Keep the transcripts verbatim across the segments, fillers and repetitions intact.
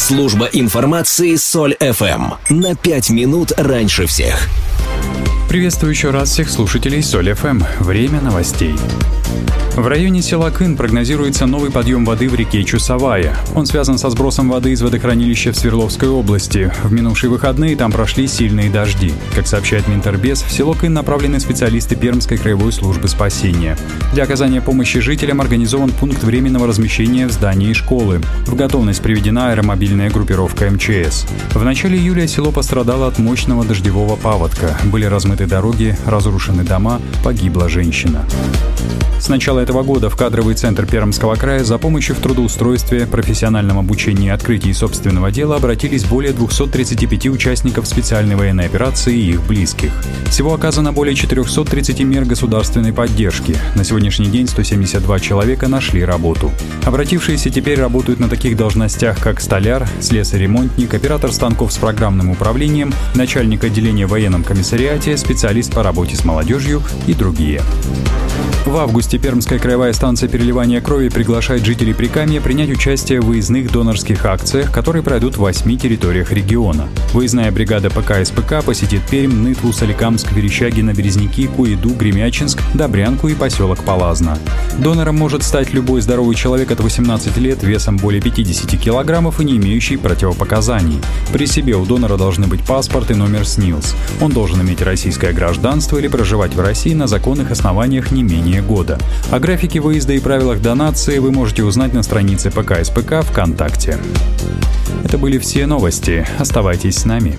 Служба информации Соль эф эм. На пять минут раньше всех. Приветствую еще раз всех слушателей Соль эф эм. Время новостей. В районе села Кын прогнозируется новый подъем воды в реке Чусовая. Он связан со сбросом воды из водохранилища в Свердловской области. В минувшие выходные там прошли сильные дожди. Как сообщает Минтербез, в село Кын направлены специалисты Пермской краевой службы спасения. Для оказания помощи жителям организован пункт временного размещения в здании школы. В готовность приведена аэромобильная группировка эм че эс. В начале июля село пострадало от мощного дождевого паводка. Были размыты дороги, разрушены дома, погибла женщина. С начала этого года в кадровый центр Пермского края за помощью в трудоустройстве, профессиональном обучении и открытии собственного дела обратились более двухсот тридцати пяти участников специальной военной операции и их близких. Всего оказано более четырехсот тридцати мер государственной поддержки. На сегодняшний день сто семьдесят два человека нашли работу. Обратившиеся теперь работают на таких должностях, как столяр, слесарь-ремонтник, оператор станков с программным управлением, начальник отделения в военном комиссариате, специалист по работе с молодежью и другие. В августе Пермская краевая станция переливания крови приглашает жителей Прикамья принять участие в выездных донорских акциях, которые пройдут в восьми территориях региона. Выездная бригада пэ ка эс пэ ка посетит Пермь, Нытву, Соликамск, Верещагино, Березники, Куйду, Гремячинск, Добрянку и поселок Палазно. Донором может стать любой здоровый человек от восемнадцати лет весом более пятидесяти килограммов и не имеющий противопоказаний. При себе у донора должны быть паспорт и номер эс эн и эл эс. Он должен иметь российское гражданство или проживать в России на законных основаниях не менее года. О графике выезда и правилах донации вы можете узнать на странице пэ ка эс пэ ка ВКонтакте. Это были все новости. Оставайтесь с нами.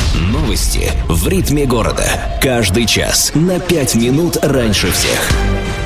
Новости в ритме города. Каждый час на пять минут раньше всех.